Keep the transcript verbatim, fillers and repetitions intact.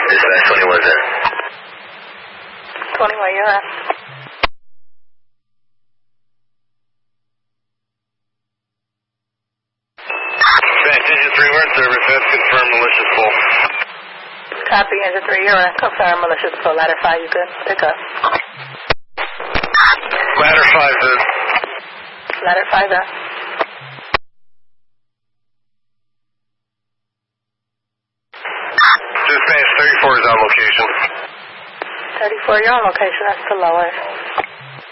Dispatch twenty-one in. twenty-one, you're in. Dispatch engine three, we're in service. That's confirmed malicious pull. Copy, engine three, you're in. Confirm malicious pull. Ladder five, you good? Pick up. Ladder five, in. Ladder five, in. Dispatch thirty-four is on location. thirty-four, you're on location. That's the lower.